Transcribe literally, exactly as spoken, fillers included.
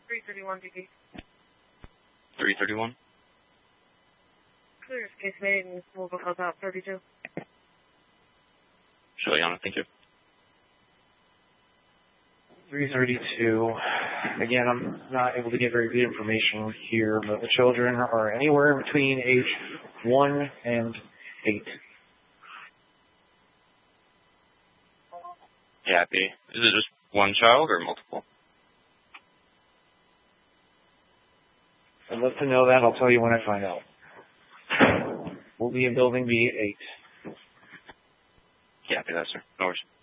three thirty-one, B P. three thirty-one? Clear as case made, and we'll go close out thirty-two. Juliana, thank you. three thirty-two. Again, I'm not able to get very good information here, but the children are anywhere between age one and eight. Happy. Is it just one child or multiple? I'd love to know that. I'll tell you when I find out. We'll be in building B eight. Happy, that, sir. No worries.